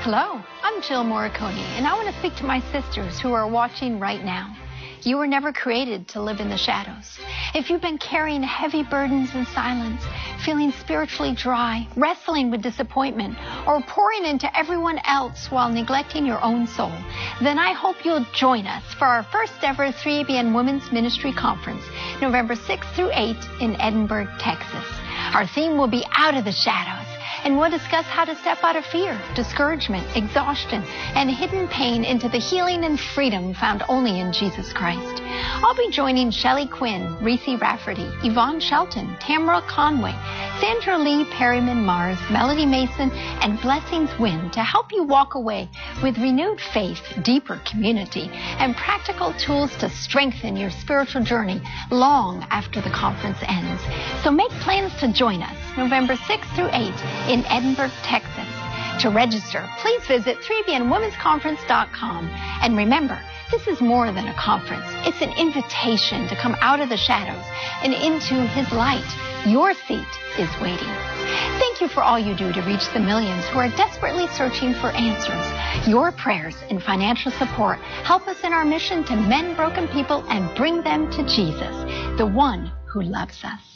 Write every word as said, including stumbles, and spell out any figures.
Hello, I'm Jill Morricone, and I want to speak to my sisters who are watching right now. You were never created to live in the shadows. If you've been carrying heavy burdens in silence, feeling spiritually dry, wrestling with disappointment, or pouring into everyone else while neglecting your own soul, then I hope you'll join us for our first ever three A B N Women's Ministry Conference, November sixth through eighth in Edinburgh, Texas. Our theme will be Out of the Shadows, and we'll discuss how to step out of fear, discouragement, exhaustion, and hidden pain into the healing and freedom found only in Jesus Christ. I'll be joining Shelley Quinn, Reese Rafferty, Yvonne Shelton, Tamara Conway, Sandra Lee Perryman Mars, Melody Mason, and Blessings Wynn to help you walk away with renewed faith, deeper community, and practical tools to strengthen your spiritual journey long after the conference ends. So make plans to join us November sixth through eighth in Edinburgh, Texas. To register, please visit three A B N Women's Conference dot com. And remember, this is more than a conference. It's an invitation to come out of the shadows and into His light. Your seat is waiting. Thank you for all you do to reach the millions who are desperately searching for answers. Your prayers and financial support help us in our mission to mend broken people and bring them to Jesus, the one who loves us.